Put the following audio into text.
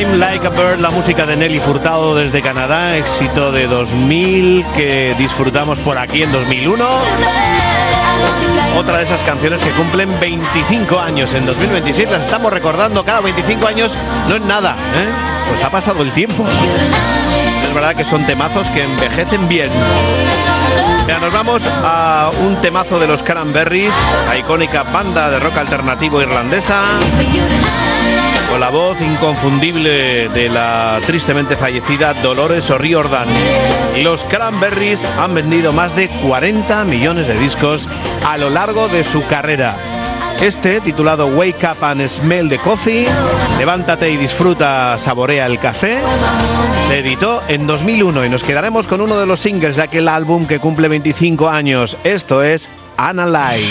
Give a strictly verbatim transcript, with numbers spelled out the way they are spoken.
Climb Like a Bird, la música de Nelly Furtado desde Canadá, éxito de dos mil que disfrutamos por aquí en dos mil uno. Otra de esas canciones que cumplen veinticinco años en dos mil veintiséis, las estamos recordando. Cada veinticinco años no es nada, ¿eh? Pues ha pasado el tiempo. Es verdad que son temazos que envejecen bien. Ya nos vamos a un temazo de los Cranberries, la icónica banda de rock alternativo irlandesa, con la voz inconfundible de la tristemente fallecida Dolores O'Riordan. Los Cranberries han vendido más de cuarenta millones de discos a lo largo de su carrera. Este, titulado Wake Up and Smell the Coffee, levántate y disfruta, saborea el café, se editó en dos mil uno y nos quedaremos con uno de los singles de aquel álbum que cumple veinticinco años. Esto es Analyze.